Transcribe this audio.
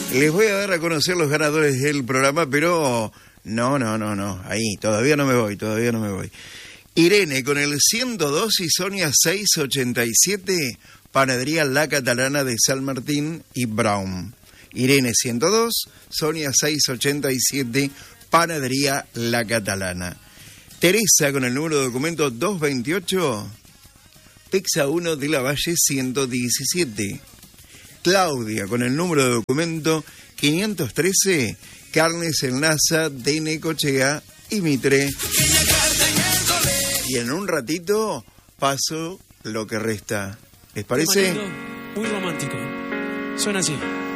Les voy a dar a conocer los ganadores del programa, pero no. Ahí, todavía no me voy. Irene con el 102 y Sonia 687, Panadería La Catalana de San Martín y Brown. Irene 102, Sonia 687, Panadería La Catalana. Teresa con el número de documento 228, Pexa 1 de la Valle 117. Claudia con el número de documento 513, Carnes El Nasa de Necochea y Mitre. Y en un ratito paso lo que resta. ¿Les parece? Muy romántico. Suena así.